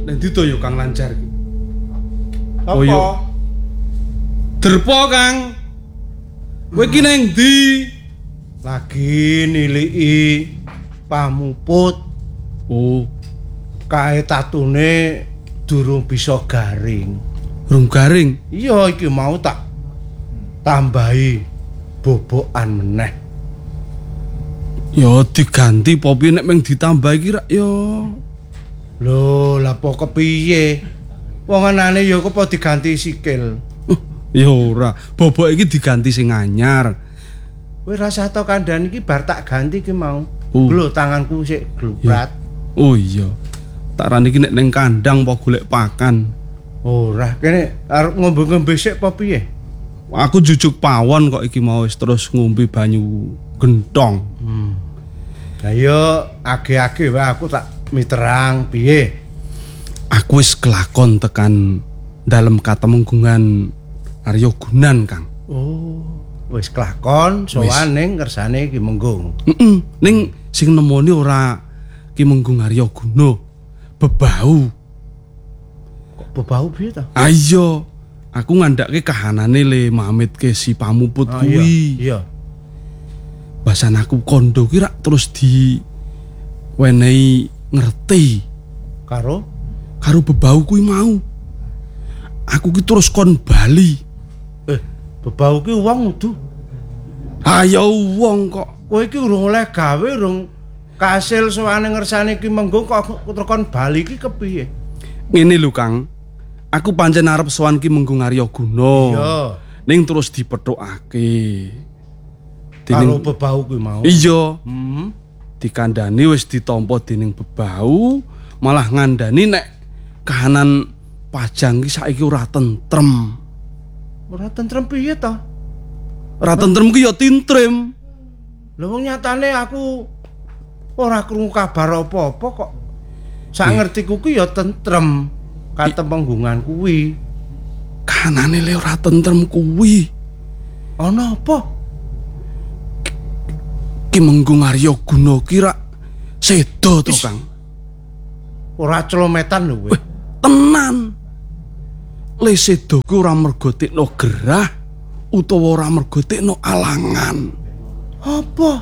Nek dito yo Kang lancar iki. Apa? Oh yo. Derpo Kang. Kowe iki nang ndi? Lagi niliki pamuput. Oh, Kae tatune durung bisa garing. rung garing. Iya iki mau tak tambahi bobokan meneh. Yo diganti popi nek meng ditambah iki rak yo. Lho, lah apa kepiye? Wong anane ya kok diganti sikil. Ya ora, bobok iki diganti sing anyar. Kowe rasa to kandhane iki bar tak ganti ki mau. Lho tanganku sik glubrat. Oh iya. Tak rani iki nek ning kandang apa golek pakan. Ora, kene arep ngombe-ngombe sik apa piye? Aku jujuk pawon kok iki mau wis terus ngombe banyu gentong. Lah yo age-age wae aku tak miterang piye. Aku wis kelakon tekan dalem katemenggungan Arya Gunan, Kang. Oh, wis kelakon sowan ning kersane Ki Menggung. Ning sing nemoni ora Ki Menggung Arya Guna, bebau. Kok bebau piye ta? Ayo, aku ngandake kahanane le mamitke si pamuput kuwi. Iya. Basan aku kondo ki rak terus di wenehi ngerti karo bebau kuwi mau. Aku ki terus kon bali. Bebau ki wong udu. Ayo wong kok. Kowe iki urung oleh gawe, urung kasil sowane ngersane Ki Menggung kok tekan bali ki kepiye? Ngene lho Kang. Aku pancen arep sowan Ki Menggung Arya Guna. Iya. Ning terus dipethukake. Karo bebau kuwi mau. Iya. Dikandani wis ditampa dening bebau, malah ngandani nek kahanan Pajang ki saiki ora tentrem. Ora tentrem piye to? Ora tentrem ki ya tintrim. Lha wong nyatane aku ora krungu kabar apa-apa kok. Sak ngertiku ki ya tentrem katemenggungan kuwi. Kanane le ora tentrem kuwi. Ana apa? Ki Menggung Arya Guna ki rak sedo to, Kang. Ora celometan lho kowe. Tenan. Le sedo ki ora mergo tekno gerah utawa ora mergo tekno alangan. Apa?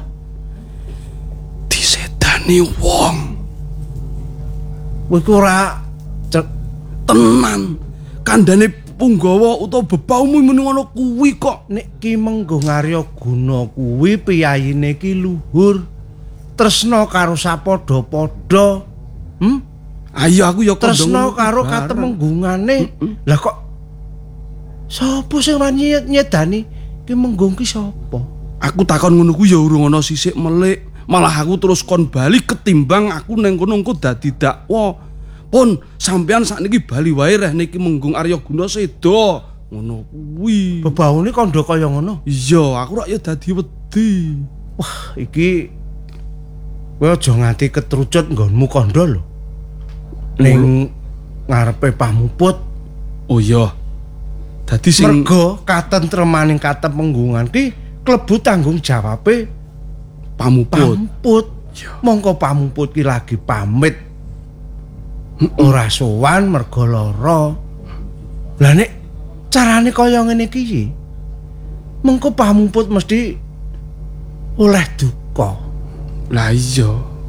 Disedani wong. Kowe ki ora tenan. Kandhane Punggawa utawa bebaumu muni ngono kuwi kok. Nek Ki Menggung Arya Guna kuwi piyayine ki luhur. Tresna karo sapadha-padha. Ayo aku ya tresna karo katemenggungane. Lah kok sapa sing wani nyedani Ki Menggung ki sapa? Aku takon ngono kuwi ya urung ana sisik melik. Malah aku terus kon bali ketimbang aku ning kono engko dadi dakwa. Pun sampean sakniki bali wae reh niki Menggung Arya Guna sedo. Ngono kuwi. Bebaune kandha kaya ngono. Iya, aku rak ya dadi wedi. Wah, iki kowe aja nganti ketrucut nggonmu kandha lho. Ning ngarepe pamuput. Oh iya. Dadi sing mergo katentremaning katemenggungan ki klebu tanggung jawabe pamuput. Mongko pamuput ki lagi pamit. Ora sowan mergo lara. Lah nek carane kaya ngene iki mengko pamuput mesti oleh duka. Lah iya.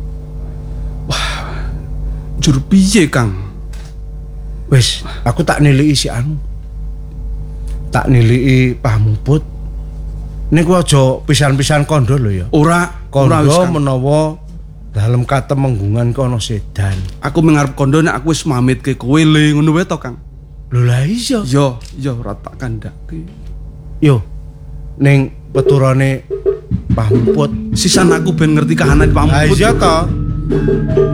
Wah. Jur piye, Kang? Wis, aku tak niliki si anu. Tak niliki pamuput. Niku aja pisan-pisan kandha lho ya. Ora kandha menawa dalem katemenggungan kono sedan. Aku mengarep kondo nek aku wis mamitke kowe le ngono wae to, Kang. Lho lah iya. Yo ora tak kandhake. Yo. Ning peturane pamuput sisan aku ben ngerti kahanan pamuput. Iya to.